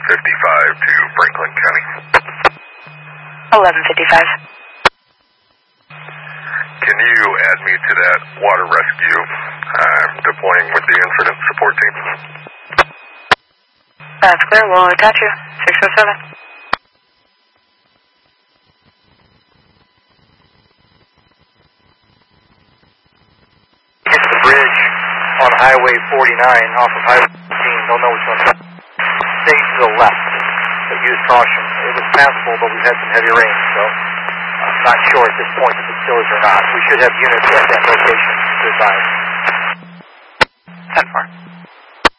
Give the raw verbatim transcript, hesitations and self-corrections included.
fifty-five to Franklin County. eleven fifty-five. Can you add me to that water rescue? I'm deploying with the incident support team. That's clear. We'll attach you. six oh seven. Get to the bridge on Highway forty-nine off of Highway fifteen. Don't know which one. Stay to the left, but use caution. It was passable, but we've had some heavy rain, so I'm not sure at this point if it still is or not. We should have units at that location to advise. ten four.